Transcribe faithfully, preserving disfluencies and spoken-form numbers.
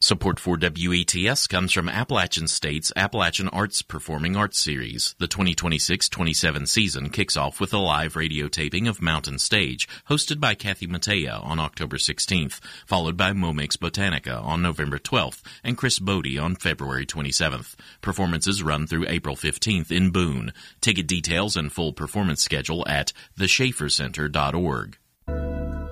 Support for W E T S comes from Appalachian State's Appalachian Arts Performing Arts Series. The twenty twenty-six twenty-seven season kicks off with a live radio taping of Mountain Stage, hosted by Kathy Mattea on October sixteenth, followed by Momix Botanica on November twelfth and Chris Bodie on February twenty-seventh. Performances run through April fifteenth in Boone. Ticket details and full performance schedule at the schaefer center dot org.